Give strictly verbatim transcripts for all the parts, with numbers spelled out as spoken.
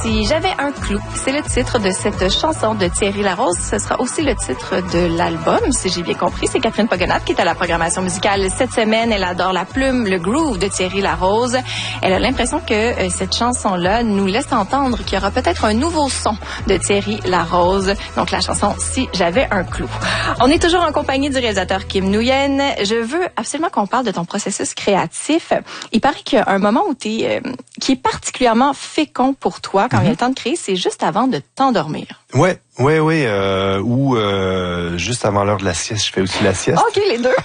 Si j'avais un clou, c'est le titre de cette chanson de Thierry Larose. Ce sera aussi le titre de l'album, si j'ai bien compris. C'est Catherine Pogonat qui est à la programmation musicale cette semaine. Elle adore la plume, le groove de Thierry Larose. Elle a l'impression que euh, cette chanson-là nous laisse entendre qu'il y aura peut-être un nouveau son de Thierry Larose. Donc la chanson Si j'avais un clou. On est toujours en compagnie du réalisateur Kim Nguyen. Je veux absolument qu'on parle de ton processus créatif. Il paraît qu'il y a un moment où t'es, euh, qui est particulièrement fécond pour toi quand mm-hmm. il y a le temps de créer, c'est juste avant de t'endormir. Ouais, ouais, ouais. Euh, ou euh, juste avant l'heure de la sieste, je fais aussi la sieste. Ok, les deux.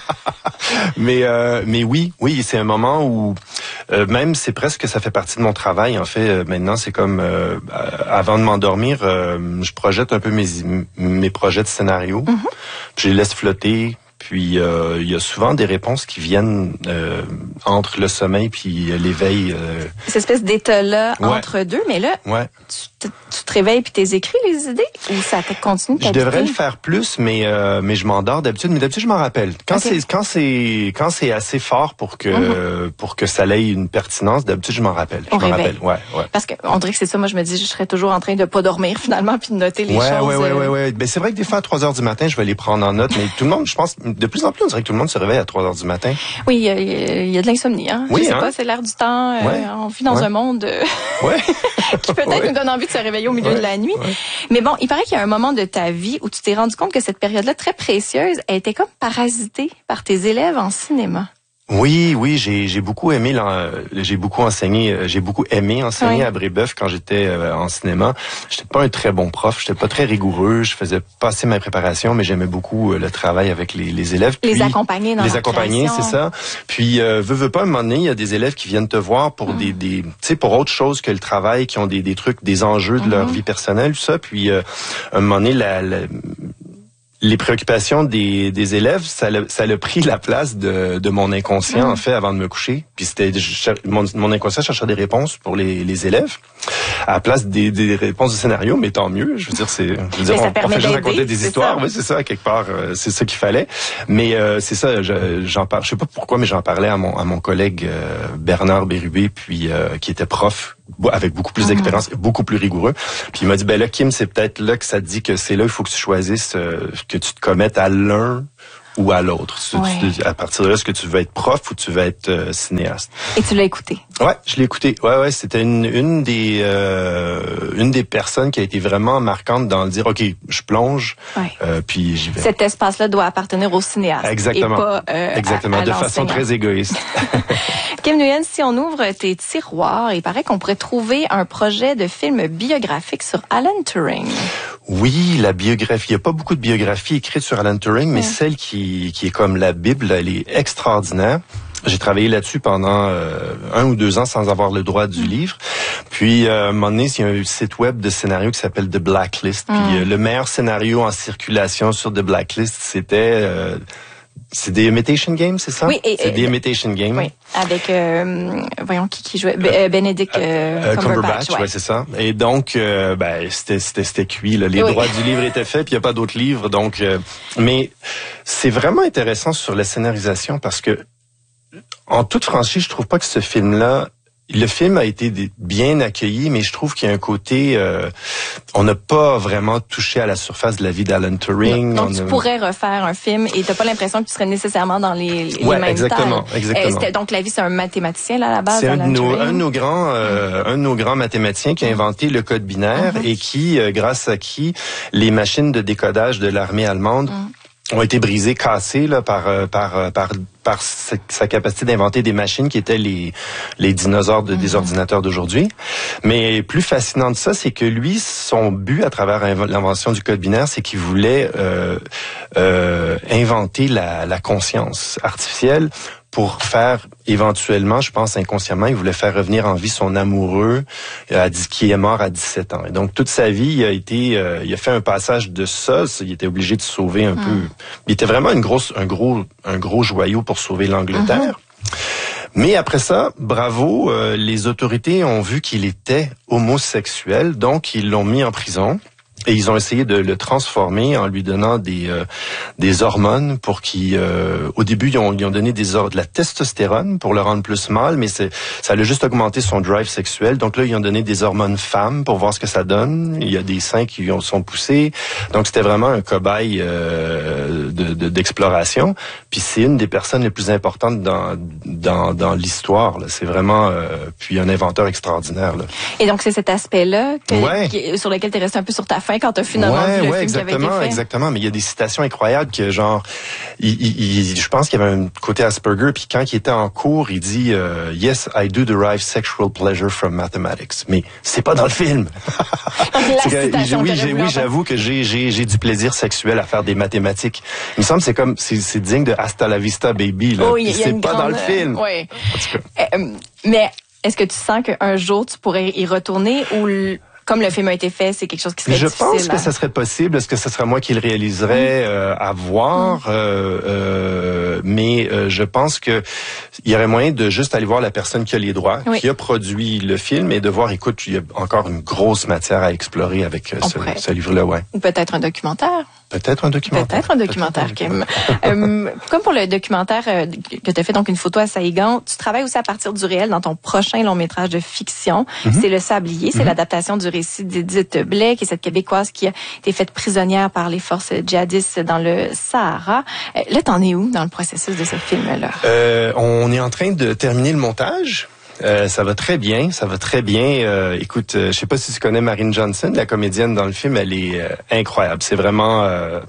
mais euh, mais oui, oui, c'est un moment où euh, même c'est presque ça fait partie de mon travail. En fait, euh, maintenant c'est comme euh, avant de m'endormir, euh, je projette un peu mes mes projets de scénario, mm-hmm. puis je les laisse flotter. Puis euh, il y a souvent des réponses qui viennent euh, entre le sommeil puis l'éveil. Euh... Cette espèce d'état-là ouais. entre deux, mais là, ouais. tu, te, tu te réveilles puis t'es écrit les idées ou ça te continue? Je devrais le faire plus, mais euh, mais je m'endors d'habitude. Mais d'habitude je m'en rappelle. Quand okay. c'est quand c'est quand c'est assez fort pour que mm-hmm. pour que ça ait une pertinence, d'habitude je m'en rappelle. Je Au m'en réveil. rappelle. Ouais, ouais. Parce que on dirait que c'est ça. Moi je me dis je serais toujours en train de pas dormir finalement puis de noter les ouais, choses. Ouais, ouais, ouais, ouais. Ben c'est vrai que des fois à trois heures du matin je vais les prendre en note, mais tout le monde, je pense, de plus en plus on dirait que tout le monde se réveille à trois heures du matin. Oui, il y a, il y a de l'insomnie. Hein? Oui, je sais hein? pas, c'est l'air du temps. Euh, ouais. On vit dans ouais. un monde euh, ouais. qui peut-être ouais. nous donne envie de se réveiller au milieu ouais. de la nuit. Ouais. Mais bon, il paraît qu'il y a un moment de ta vie où tu t'es rendu compte que cette période-là très précieuse, elle était comme parasitée par tes élèves en cinéma. Oui, oui, j'ai j'ai beaucoup aimé là, j'ai beaucoup enseigné, j'ai beaucoup aimé enseigner oui. à Brébeuf quand j'étais euh, en cinéma. J'étais pas un très bon prof, j'étais pas très rigoureux, je faisais pas assez ma préparation, mais j'aimais beaucoup euh, le travail avec les, les élèves. Les Puis, accompagner dans les la accompagner, c'est ça. Puis euh, veux veux pas, à un moment donné, il y a des élèves qui viennent te voir pour mm. des des, tu sais, pour autre chose que le travail, qui ont des des trucs, des enjeux de mm-hmm. leur vie personnelle, tout ça. Puis euh, à un moment donné, la, la les préoccupations des, des élèves, ça l'a, ça l'a pris la place de, de mon inconscient, mmh. en fait, avant de me coucher. Puis c'était, je, mon, mon inconscient cherchait des réponses pour les, les élèves, à la place des, des réponses du scénario, mais tant mieux. Je veux dire, c'est, je veux dire, on, on fait juste raconter des histoires. Oui, c'est ça, quelque part, euh, c'est ça qu'il fallait. Mais euh, c'est ça, je, j'en parle. Je sais pas pourquoi, mais j'en parlais à mon, à mon collègue euh, Bernard Bérubé, puis euh, qui était prof avec beaucoup plus d'expérience, mmh. beaucoup plus rigoureux. Puis il m'a dit, ben là, Kim, c'est peut-être là que ça te dit que c'est là il faut que tu choisisses, euh, que tu te commettes à l'un ou à l'autre. Ouais. Tu, à partir de là, est-ce que tu veux être prof ou tu veux être euh, cinéaste? Et tu l'as écouté? Ouais, je l'ai écouté. Ouais, ouais, c'était une une des euh, une des personnes qui a été vraiment marquante dans le dire, ok, je plonge, ouais. euh, puis j'y vais. Cet espace-là doit appartenir au cinéaste. Exactement. Et pas, euh, Exactement. À, à de façon très égoïste. Kim Nguyen, si on ouvre tes tiroirs, il paraît qu'on pourrait trouver un projet de film biographique sur Alan Turing. Oui, la biographie. Il n'y a pas beaucoup de biographies écrites sur Alan Turing, mais ouais. celle qui, qui est comme la Bible, elle est extraordinaire. J'ai travaillé là-dessus pendant euh, un ou deux ans sans avoir le droit du mmh. livre. Puis, euh, à un moment donné, il y a un site web de scénario qui s'appelle The Blacklist. Mmh. Puis, euh, le meilleur scénario en circulation sur The Blacklist, c'était... Euh, c'est des Imitation Games, c'est ça? Oui. Et, c'est des Imitation Games. Oui, avec, euh, voyons, qui qui jouait? Euh, Benedict euh, euh, Cumberbatch. Cumberbatch, ouais. ouais, c'est ça. Et donc, euh, ben, c'était, c'était, c'était cuit, là. Les oui. droits du livre étaient faits, puis il n'y a pas d'autres livres. Donc, euh, mais c'est vraiment intéressant sur la scénarisation parce que, en toute franchise, je trouve pas que ce film-là, le film a été bien accueilli, mais je trouve qu'il y a un côté, euh, on n'a pas vraiment touché à la surface de la vie d'Alan Turing. Non, donc on tu a... pourrais refaire un film et t'as pas l'impression que tu serais nécessairement dans les, les ouais, mêmes exactement, tailles. exactement. Euh, donc la vie, c'est un mathématicien là à la base. C'est un de, nos, un de nos grands, euh, un de nos grands mathématiciens qui a inventé le code binaire mm-hmm. et qui, euh, grâce à qui, les machines de décodage de l'armée allemande mm. ont été brisées, cassées là par euh, par euh, par par sa capacité d'inventer des machines qui étaient les les dinosaures de, mm-hmm. des ordinateurs d'aujourd'hui. Mais plus fascinant de ça, c'est que lui, son but à travers l'invention du code binaire, c'est qu'il voulait euh, euh, inventer la, la conscience artificielle pour faire éventuellement, je pense inconsciemment, il voulait faire revenir en vie son amoureux euh, qui est mort à dix-sept ans. Et donc toute sa vie, il a été, euh, il a fait un passage de ça. Il était obligé de sauver un mm. peu. Il était vraiment une grosse, un gros, un gros joyau pour sauver l'Angleterre. Mm-hmm. Mais après ça, bravo, euh, les autorités ont vu qu'il était homosexuel, donc ils l'ont mis en prison. et ils ont essayé de le transformer en lui donnant des euh, des hormones pour qu'il euh, au début ils ont, ils ont donné des or- de la testostérone pour le rendre plus mâle, mais c'est ça a juste augmenté son drive sexuel. Donc là ils ont donné des hormones femmes pour voir ce que ça donne. Il y a des seins qui lui ont, sont poussés. Donc c'était vraiment un cobaye euh, de, de d'exploration. Puis c'est une des personnes les plus importantes dans dans dans l'histoire là. C'est vraiment euh, puis un inventeur extraordinaire là. Et donc c'est cet aspect-là que, ouais. qui, sur lequel tu es resté un peu sur ta faim quand tu as finalement ouais, vu le ouais, film qui avait été fait. Exactement, mais il y a des citations incroyables que genre, il, il, il, je pense qu'il y avait un côté Asperger, puis quand il était en cours, il dit euh, Yes, I do derive sexual pleasure from mathematics, mais c'est pas dans le film. c'est que, oui, j'ai, oui, j'avoue que j'ai, j'ai, j'ai du plaisir sexuel à faire des mathématiques. Il me semble que c'est comme, c'est, c'est digne de Hasta la vista baby là. Oh, c'est pas grande, dans le film. Euh, oui. En tout cas. Euh, mais est-ce que tu sens qu'un jour tu pourrais y retourner ou l- comme le film a été fait, c'est quelque chose qui serait je difficile? Je pense à... que ça serait possible. Est-ce que ce serait moi qui le réaliserais euh, à voir? Mm. Euh, euh, mais euh, je pense que il y aurait moyen de juste aller voir la personne qui a les droits, oui. qui a produit le film, et de voir, écoute, il y a encore une grosse matière à explorer avec euh, ce, ce livre-là. Ouais. Ou peut-être un documentaire. Peut-être un documentaire. Peut-être un documentaire, Peut-être un documentaire. Kim. euh, comme pour le documentaire euh, que tu as fait, donc une photo à Saïgon, tu travailles aussi à partir du réel dans ton prochain long métrage de fiction. Mm-hmm. C'est Le Sablier, c'est mm-hmm. l'adaptation du récit d'Édith Blais, qui est cette Québécoise qui a été faite prisonnière par les forces djihadistes dans le Sahara. Euh, là, t'en es où dans le processus de ce film-là? Euh, on est en train de terminer le montage. Euh, ça va très bien, ça va très bien. Euh, écoute, euh, je sais pas si tu connais Marine Johnson, la comédienne dans le film, elle est euh, incroyable. C'est vraiment, euh,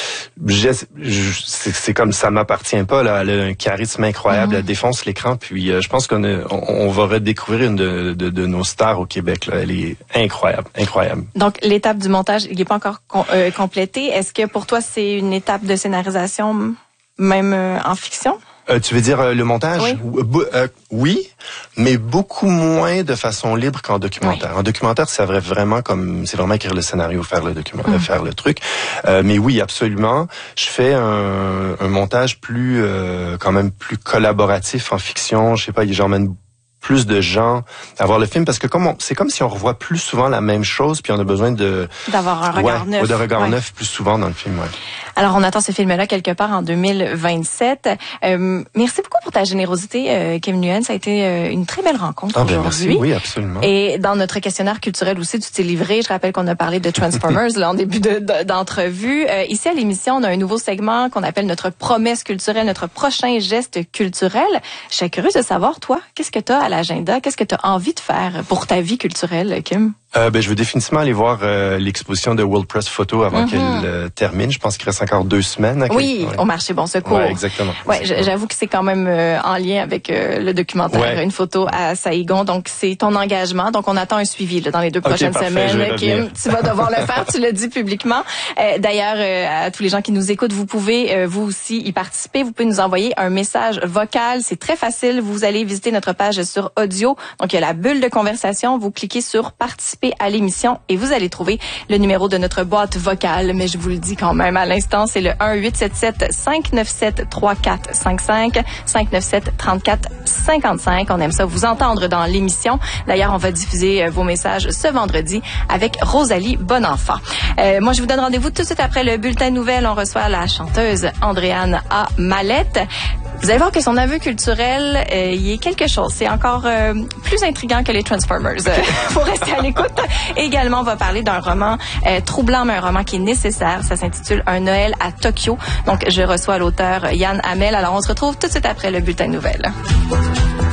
je, je, c'est, c'est comme ça m'appartient pas là. Elle a un charisme incroyable, mm-hmm. elle défonce l'écran. Puis euh, je pense qu'on a, on, on va redécouvrir une de, de, de nos stars au Québec. Là. Elle est incroyable, incroyable. Donc l'étape du montage, il n'est pas encore com- euh, complété. Est-ce que pour toi c'est une étape de scénarisation même euh, en fiction? Euh, tu veux dire euh, le montage? Oui. Euh, oui, mais beaucoup moins de façon libre qu'en documentaire. Oui. En documentaire, c'est vrai, vraiment comme c'est vraiment écrire le scénario, faire le document, mmh. faire le truc. Euh, mais oui, absolument. Je fais un, un montage plus euh, quand même plus collaboratif en fiction. Je sais pas, j'emmène plus de gens à voir le film parce que comme on, c'est comme si on revoit plus souvent la même chose puis on a besoin de d'avoir un regard ouais, neuf, ou de regard ouais. neuf plus souvent dans le film. Ouais. Alors on attend ce film-là quelque part en deux mille vingt-sept. Euh, merci beaucoup pour ta générosité, euh, Kim Nguyen. Ça a été euh, une très belle rencontre ah, ben aujourd'hui. Merci, oui, absolument. Et dans notre questionnaire culturel aussi, tu t'es livré. Je rappelle qu'on a parlé de Transformers là en début de, de, d'entrevue. Euh, ici à l'émission, on a un nouveau segment qu'on appelle notre promesse culturelle, notre prochain geste culturel. Je suis curieuse de savoir, toi, qu'est-ce que tu as à l'agenda? Qu'est-ce que tu as envie de faire pour ta vie culturelle, Kim? Euh, ben, je veux définitivement aller voir euh, l'exposition de World Press Photo avant mm-hmm. qu'elle euh, termine. Je pense qu'il reste encore deux semaines. Oui, ouais. au marché Bon Secours. Ouais, exactement. Ouais, j'avoue que c'est quand même euh, en lien avec euh, le documentaire, ouais. une photo à Saïgon. Donc, c'est ton engagement. Donc, on attend un suivi là, dans les deux okay, prochaines parfait, semaines. Kim, tu vas devoir le faire, tu le dis publiquement. Euh, d'ailleurs, euh, à tous les gens qui nous écoutent, vous pouvez euh, vous aussi y participer. Vous pouvez nous envoyer un message vocal. C'est très facile. Vous allez visiter notre page sur audio. Donc, il y a la bulle de conversation. Vous cliquez sur participer à l'émission et vous allez trouver le numéro de notre boîte vocale. Mais je vous le dis quand même à l'instant, c'est le un huit sept sept cinq neuf sept trois quatre cinq cinq, cinq neuf sept trente-quatre cinquante-cinq. On aime ça vous entendre dans l'émission. D'ailleurs, on va diffuser vos messages ce vendredi avec Rosalie Bonenfant. Euh, moi, je vous donne rendez-vous tout de suite après le bulletin de nouvelles. On reçoit la chanteuse Andréane A. Mallette. Vous allez voir que son aveu culturel, euh, il y a quelque chose. C'est encore euh, plus intriguant que les Transformers. Il euh, faut rester à l'écoute. Et également, on va parler d'un roman euh, troublant, mais un roman qui est nécessaire. Ça s'intitule Un Noël à Tokyo. Donc, je reçois l'auteur Yann Hamel. Alors, on se retrouve tout de suite après le bulletin de nouvelles.